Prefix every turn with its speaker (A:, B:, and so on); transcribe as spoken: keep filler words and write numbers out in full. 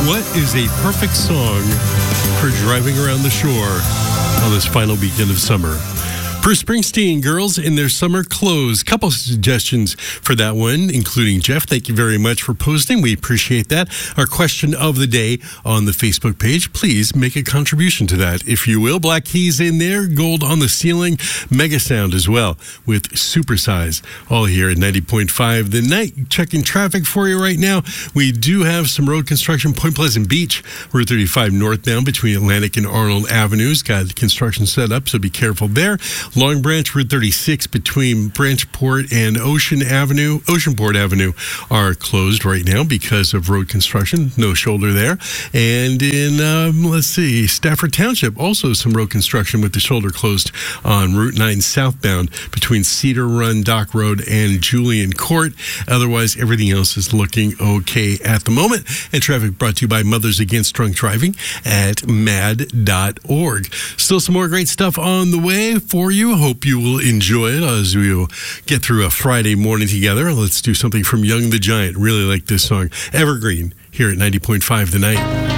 A: What is a perfect song for driving around the shore on this final weekend of summer? Bruce Springsteen, Girls in Their Summer Clothes. Couple suggestions for that one, including Jeff. Thank you very much for posting. We appreciate that. Our question of the day on the Facebook page. Please make a contribution to that, if you will. Black Keys in there, Gold on the Ceiling, Mega Sound as well with Supersize. All here at ninety point five The Night. Checking traffic for you right now. We do have some road construction. Point Pleasant Beach, Route thirty-five northbound between Atlantic and Arnold Avenues. Got construction set up, so be careful there. Long Branch, Route thirty-six between Branchport and Ocean Avenue, Oceanport Avenue are closed right now because of road construction. No shoulder there. And in, um, let's see, Stafford Township, also some road construction with the shoulder closed on Route nine southbound between Cedar Run, Dock Road, and Julian Court. Otherwise, everything else is looking okay at the moment. And traffic brought to you by Mothers Against Drunk Driving at mad dot org. Still some more great stuff on the way for you. Hope you will enjoy it as we will get through a Friday morning together. Let's do something from Young the Giant. Really like this song. Evergreen here at ninety point five The Night.